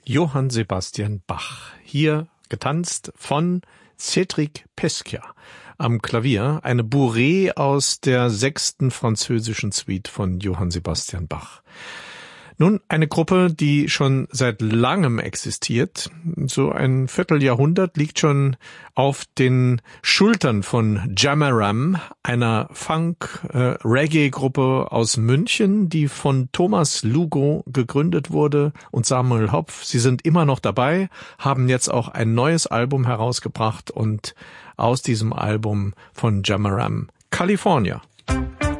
Johann Sebastian Bach, hier getanzt von Cédric Pescia am Klavier, eine Bourrée aus der 6. französischen Suite von Johann Sebastian Bach. Nun, eine Gruppe, die schon seit langem existiert. So ein Vierteljahrhundert liegt schon auf den Schultern von Jamaram, einer Funk-Reggae-Gruppe aus München, die von Thomas Lugo gegründet wurde und Samuel Hopf. Sie sind immer noch dabei, haben jetzt auch ein neues Album herausgebracht und aus diesem Album von Jamaram California.